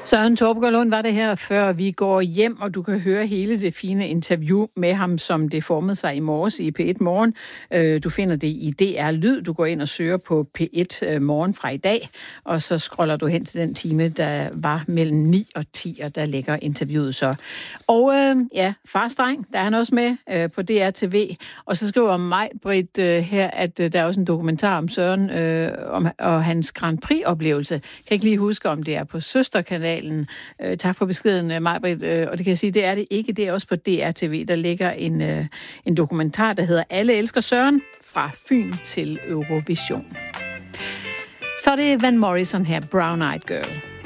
Søren Torpegaard Lund var det her, før vi går hjem, og du kan høre hele det fine interview med ham, som det formede sig i morges i P1 Morgen. Du finder det i DR Lyd. Du går ind og søger på P1 Morgen fra i dag, og så scroller du hen til den time, der var mellem 9 og 10, og der ligger interviewet så. Og Fars Dreng, der er han også med på DR-TV, og så skriver Maj-Britt her, at der er også en dokumentar om Søren og hans Grand Prix-oplevelse. Jeg kan ikke lige huske, om det er på Søsterkanalen. Tak for beskeden, Maj-Britt. Og det kan jeg sige, det er det ikke. Det er også på DR-TV. Der ligger en dokumentar, der hedder Alle elsker Søren, fra Fyn til Eurovision. Så er det Van Morrison her, Brown Eyed Girl.